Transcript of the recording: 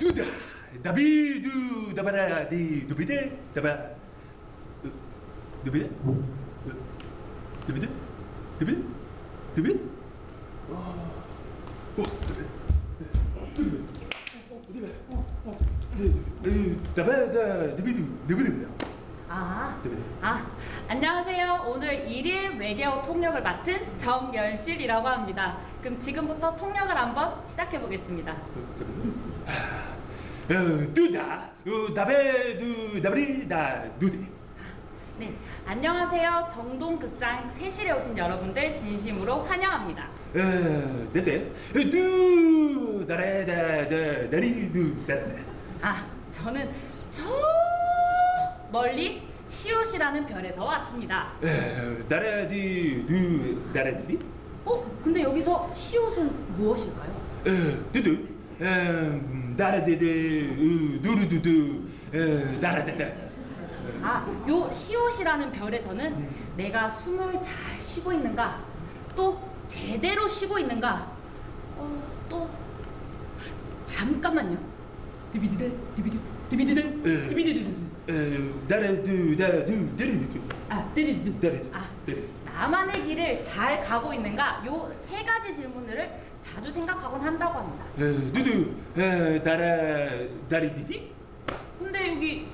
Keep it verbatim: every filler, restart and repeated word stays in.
두다 나비두 다바라디 두비데 다바 두비데 두비데 두비데 두비데 다바다 두비두 두비두 아, 아, 안녕하세요. 오늘 일일 외계어 통역을 맡은 정열실이라고 합니다. 그럼 지금부터 통역을 한번 시작해 보겠습니다. 두다 다베두 다브리다 두데. 네, 안녕하세요. 정동극장 세실에 오신 여러분들 진심으로 환영합니다. 네네 두 다레다다 다리두 다다. 아, 저는 저 멀리 시옷이라는 별에서 왔습니다. 다라디 두 다라디. 어? 근데 여기서 시옷은 무엇일까요? 두두 다라디디 두루두두 다라다다. 아, 요 시옷이라는 별에서는 내가 숨을 잘 쉬고 있는가, 또 제대로 쉬고 있는가, 어, 또 잠깐만요. 디비디데 디비디 디비디데 디비디데. 다라두 다두 다리두. 아, 디비디데. 다리두. 아, 다리두. 나만의 길을 잘 가고 있는가, 요 세 가지 질문들을 자주 생각하곤 한다고 합니다. 두두 다라 다리디디. 근데 여기